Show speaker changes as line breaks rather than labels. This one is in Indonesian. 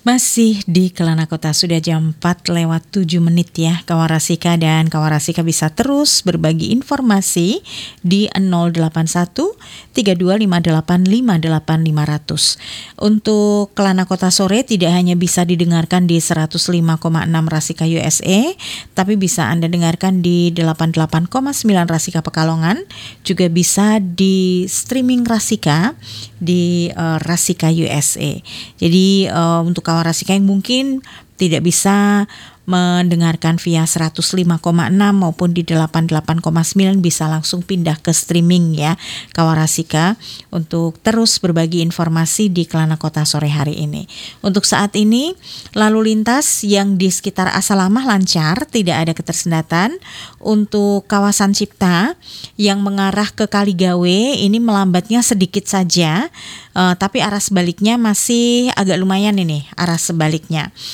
Masih di Kelana Kota, sudah jam 4 lewat 7 menit ya Kawarasika, dan Kawarasika bisa terus berbagi informasi di 081 3258 58500. Untuk Kelana Kota sore tidak hanya bisa didengarkan di 105,6 Rasika USA, tapi bisa Anda dengarkan di 88,9 Rasika Pekalongan, juga bisa di streaming Rasika di Rasika USA. Jadi untuk Kawarasika yang mungkin tidak bisa mendengarkan via 105,6 maupun di 88,9 bisa langsung pindah ke streaming ya Kawarasika untuk terus berbagi informasi di Kelana Kota sore hari ini. Untuk saat ini lalu lintas yang di sekitar Asalamah lancar, tidak ada ketersendatan. Untuk kawasan Cipta yang mengarah ke Kaligawe ini melambatnya sedikit saja, tapi arah sebaliknya masih agak lumayan ini arah sebaliknya.